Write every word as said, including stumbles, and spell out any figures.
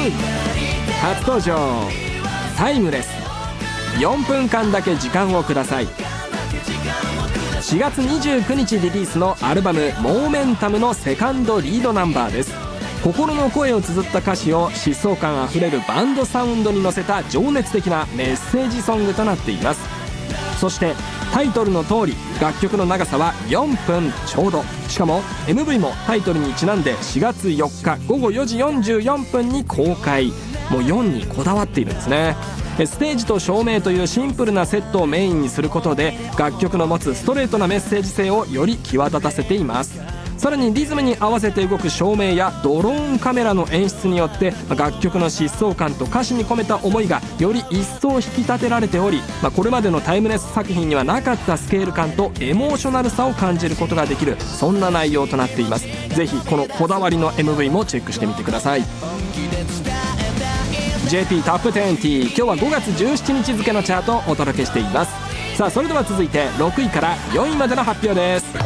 初登場タイムレス。よんぷんかんだけ時間をください。しがつにじゅうくにちリリースのアルバム「モーメンタム」のセカンドリードナンバーです。心の声を綴った歌詞を疾走感あふれるバンドサウンドに乗せた情熱的なメッセージソングとなっています。そしてタイトルの通り楽曲の長さはよんぷんちょうど。しかも エムブイ もタイトルにちなんでしがつよっかごごよじよんじゅうよんぷんに公開。もうよんにこだわっているんですね。ステージと照明というシンプルなセットをメインにすることで楽曲の持つストレートなメッセージ性をより際立たせています。さらにリズムに合わせて動く照明やドローンカメラの演出によって楽曲の疾走感と歌詞に込めた思いがより一層引き立てられており、まあ、これまでのタイムレス作品にはなかったスケール感とエモーショナルさを感じることができる、そんな内容となっています。ぜひこのこだわりの エムブイ もチェックしてみてください。 ジェーピー トップにじゅう、今日はごがつじゅうしちにち付のチャートをお届けしています。さあそれでは続いてろくいからよんいまでの発表です。